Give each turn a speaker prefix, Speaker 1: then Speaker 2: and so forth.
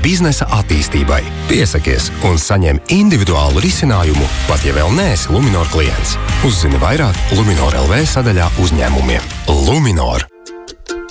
Speaker 1: biznesa attīstībai. Piesakies un saņem individuālu risinājumu, pat ja vēl neesi Luminor klients. Uzzini vairāk Luminor LV sadaļā uzņēmumiem. Luminor.